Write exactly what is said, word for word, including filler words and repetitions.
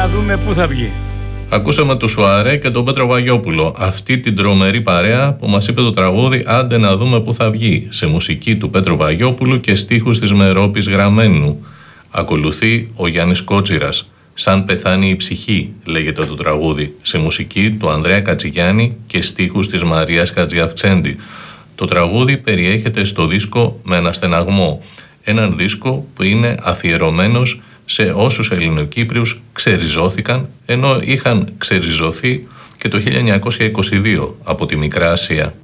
να δούμε πού θα βγει. Ακούσαμε του Σουαρέ και τον Πέτρο Βαγιόπουλο, αυτή την τρομερή παρέα που μας είπε το τραγούδι «Άντε να δούμε πού θα βγει», σε μουσική του Πέτρου Βαγιόπουλου και στίχους της Μερόπης Γραμμένου. Ακολουθεί ο Γιάννης Κότσιρας, «Σαν πεθάνει η ψυχή» λέγεται το τραγούδι, σε μουσική του Ανδρέα Κατσιγιάννη και στίχους της Μαρίας Χατζιαυξέντη. Το τραγούδι περιέχεται στο δίσκο «Με ένα στεναγμό», έναν δίσκο που είναι αφιερωμένος σε όσους Ελληνοκύπριους ξεριζώθηκαν, ενώ είχαν ξεριζωθεί και το χίλια εννιακόσια είκοσι δύο από τη Μικρά Ασία.